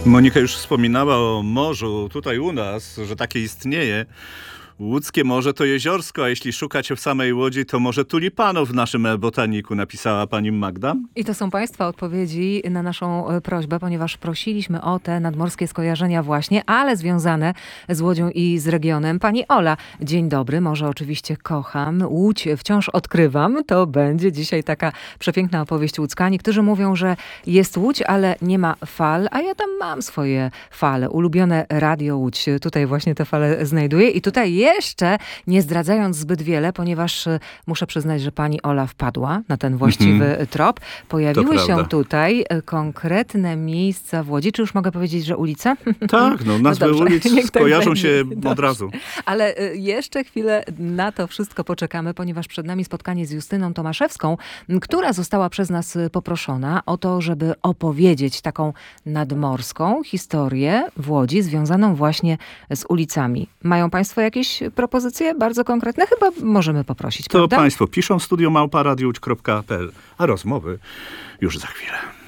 Monika już wspominała o morzu tutaj u nas, że takie istnieje. Łódzkie morze to jeziorsko, a jeśli szukać w samej Łodzi, to może tulipanów w naszym botaniku, napisała pani Magda. I to są państwa odpowiedzi na naszą prośbę, ponieważ prosiliśmy o te nadmorskie skojarzenia właśnie, ale związane z Łodzią i z regionem. Pani Ola, dzień dobry, morze oczywiście kocham, Łódź wciąż odkrywam. To będzie dzisiaj taka przepiękna opowieść łódzka. Niektórzy mówią, że jest Łódź, ale nie ma fal, a ja tam mam swoje fale. Ulubione Radio Łódź, tutaj właśnie te fale znajduję i tutaj jeszcze nie zdradzając zbyt wiele, ponieważ muszę przyznać, że pani Ola wpadła na ten właściwy trop. Pojawiły się tutaj konkretne miejsca w Łodzi. Czy już mogę powiedzieć, że ulice? Tak, nazwy ulic kojarzą się od razu. Ale jeszcze chwilę na to wszystko poczekamy, ponieważ przed nami spotkanie z Justyną Tomaszewską, która została przez nas poproszona o to, żeby opowiedzieć taką nadmorską historię w Łodzi związaną właśnie z ulicami. Mają państwo jakieś propozycje bardzo konkretne? Chyba możemy poprosić, To prawda? państwo piszą studio@radiowodź.pl, a rozmowy już za chwilę.